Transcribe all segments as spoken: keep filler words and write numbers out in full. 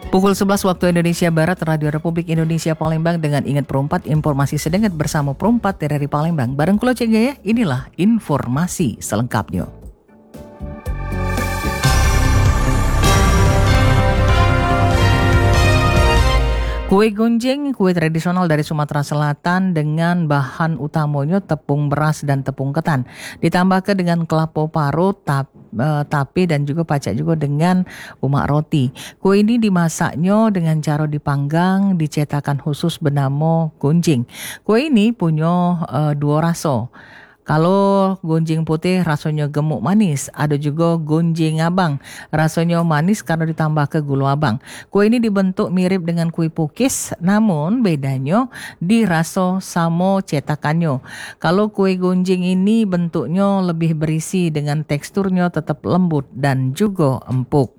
Pukul sebelas waktu Indonesia Barat, Radio Republik Indonesia Palembang dengan Ingat Perempat, informasi sedengat bersama Perempat dari Palembang. Bareng Kulo Cegaya, inilah informasi selengkapnya. Kue gonjeng, kue tradisional dari Sumatera Selatan dengan bahan utamanya tepung beras dan tepung ketan. Ditambahkan dengan kelapa parut, tap, e, tape dan juga pacak juga dengan umak roti. Kue ini dimasaknya dengan cara dipanggang, dicetakan khusus bernama gonjeng. Kue ini punya e, dua rasa. Kalau gonjeng putih rasanya gemuk manis, ada juga gonjeng abang rasanya manis karena ditambah ke gula abang. Kue ini dibentuk mirip dengan kue pukis, namun bedanya di rasa sama cetakannya. Kalau kue gonjeng ini bentuknya lebih berisi dengan teksturnya tetap lembut dan juga empuk.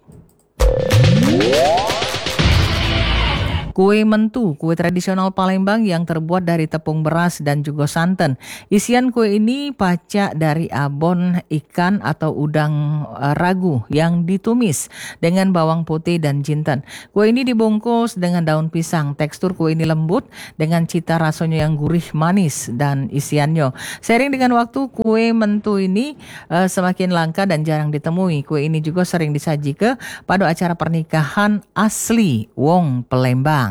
Kue mentu, kue tradisional Palembang yang terbuat dari tepung beras dan juga santan. Isian kue ini pacak dari abon ikan atau udang ragu yang ditumis dengan bawang putih dan jinten. Kue ini dibungkus dengan daun pisang. Tekstur kue ini lembut dengan cita rasanya yang gurih manis dan isiannya. Seiring dengan waktu, kue mentu ini uh, semakin langka dan jarang ditemui. Kue ini juga sering disajikan pada acara pernikahan asli wong Palembang.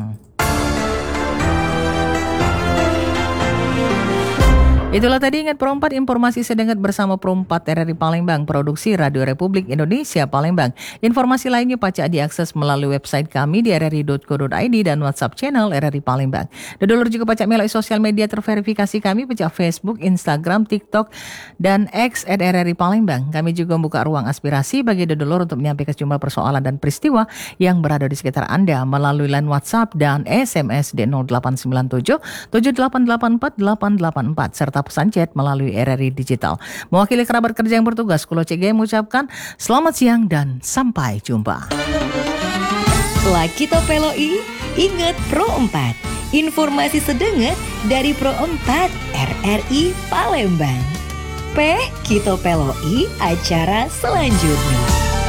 Itulah tadi Ingat Perempat, informasi sedengat bersama Perempat R R I Palembang, produksi Radio Republik Indonesia Palembang. Informasi lainnya pacak diakses melalui website kami di r r i dot co dot i d dan WhatsApp channel R R I Palembang. Dedolur juga pacak melalui sosial media terverifikasi kami, pacak Facebook, Instagram, TikTok, dan X at R R I Palembang. Kami juga membuka ruang aspirasi bagi dedolur untuk menyampaikan sejumlah persoalan dan peristiwa yang berada di sekitar Anda melalui line WhatsApp dan S M S di nol delapan sembilan tujuh tujuh delapan delapan empat delapan delapan empat serta pesan chat melalui R R I Digital. Mewakili kerabat kerja yang bertugas, Kulo Cegaya mengucapkan selamat siang dan sampai jumpa. Laki Topeloi, Ingat Pro empat. Informasi sedengat dari Pro empat R R I Palembang. P Kita Peloi acara selanjutnya.